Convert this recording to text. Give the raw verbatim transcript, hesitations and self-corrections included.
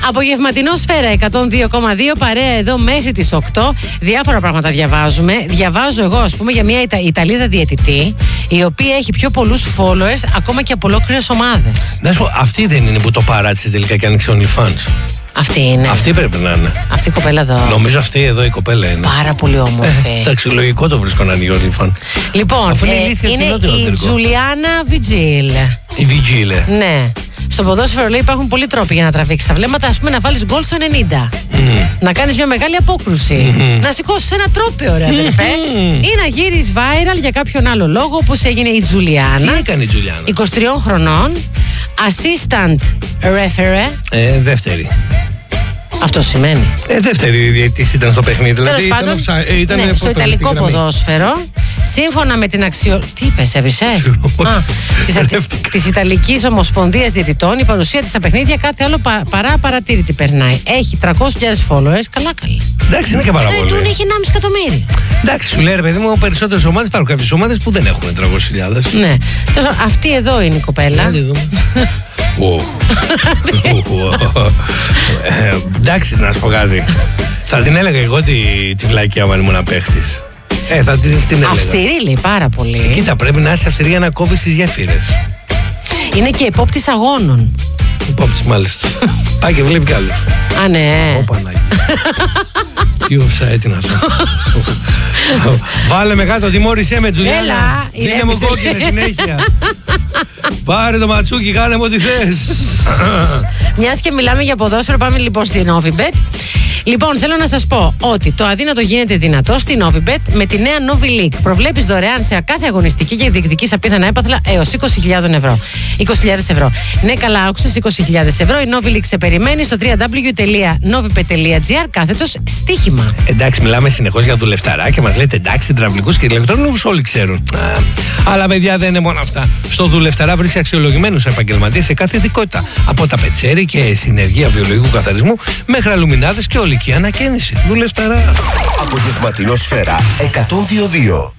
Απογευματινό Σφαίρα εκατόν δύο κόμμα δύο, παρέα εδώ μέχρι τις οκτώ. Διάφορα πράγματα διαβάζουμε. Διαβάζω εγώ, ας πούμε, για μια Ιτα... Ιταλίδα διαιτητή, η οποία έχει πιο πολλούς followers ακόμα και από ολόκληρες ομάδες. Να σου πω, αυτή δεν είναι που το παράτησε τελικά και άνοιξε OnlyFans? Αυτή είναι. Αυτή πρέπει να είναι. Αυτή η κοπέλα εδώ. Νομίζω αυτή εδώ η κοπέλα είναι. Πάρα πολύ όμορφη. Ε, εντάξει, λογικό το βρίσκω να είναι η OnlyFans. Λοιπόν, αφού είναι, ε, ηλίθεια, είναι η Τζουλιάνα Βιτζίλε. Η Βιτζίλε. Ναι. Στο ποδόσφαιρο, λέει, υπάρχουν πολλοί τρόποι για να τραβήξει τα βλέμματα. Ας πούμε, να βάλεις γκολ στο ενενήντα. Mm. Να κάνεις μια μεγάλη απόκρουση. Mm-hmm. Να σηκώσεις ένα τρόπαιο, ρε αδερφέ. Mm-hmm. Ή να γύρεις viral για κάποιον άλλο λόγο, όπως έγινε η Τζουλιάνα. Τι έκανε η Τζουλιάνα? είκοσι τριών χρονών. Assistant referee. Ε, δεύτερη. Αυτό σημαίνει. Ε, δεύτερη διαιτητής ήταν στο παιχνίδι. Τέλος Δηλαδή πάντων, ήταν, ε, ήταν ναι, στο ιταλικό ποδόσφαιρο, σύμφωνα με την αξιο... Τι είπες, έβρισες? Της Ιταλικής Ομοσπονδίας Διαιτητών, η παρουσία της στα παιχνίδια κάτι άλλο πα, παρά παρατήρητη περνάει. Έχει τριακόσιες χιλιάδες followers, καλά καλά. Εντάξει, είναι και πάρα πολύ. Του έχει ενάμιση εκατομμύρια. Εντάξει, σου λέει, ρε παιδί μου, περισσότερες ομάδες, υπάρχουν κάποιες ομάδες που δεν έχουν τριακόσιες χιλιάδες. Ναι. Τώρα, αυτή εδώ είναι η κοπέλα. Εντάξει, να σου πω κάτι. Θα την έλεγα εγώ τη, τη βλακία αν ήμουν παίχτης. Ε, θα την, την έλεγα. Αυστηρή, λέει, πάρα πολύ. Ε, κοίτα, πρέπει να είσαι αυστηρή για να κόβεις τις γέφυρες. Είναι και επόπτης αγώνων. Επόπτης, μάλιστα. Πάει και βλέπει κι άλλους. Α, ναι. Ω, Παναγία. Τι offside είναι αυτό? Βάλε με κάτω, τιμώρησέ με, Τζουλιάνα. Δίνε μου κόκκινη συνέχεια. Πάρε το ματσούκι, κάνε μου ό,τι θες. Μιας και μιλάμε για ποδόσφαιρο, πάμε λοιπόν στην Novibet. Λοιπόν, θέλω να σας πω ότι το αδύνατο γίνεται δυνατό στην Novibet με τη νέα Novi League. Προβλέπεις δωρεάν σε κάθε αγωνιστική και διεκδικείς απίθανα έπαθλα έως είκοσι χιλιάδες ευρώ. είκοσι χιλιάδες ευρώ. Ναι, καλά άκουσες, είκοσι χιλιάδες ευρώ. Η Novi League σε περιμένει στο double-u double-u double-u τελεία novibet τελεία gr κάθετος στοίχημα. Εντάξει, μιλάμε συνεχώς για δουλευταρά και μας λέτε εντάξει, τραυλικούς και ηλεκτρονικούς όλοι ξέρουν. Α, αλλά παιδιά δεν είναι μόνο αυτά. Στο δουλευταρά βρίσκει αξιολογημένους επαγγελματίες σε κάθε ειδικότητα. Από τα πετσέρι και συνεργεία βιολογικού καθαρισμού μέχρι αλουμινάδες και ολική ανακαίνιση. Δουλευταρά. Απογευματινό Σφαίρα εκατόν δύο κόμμα δύο.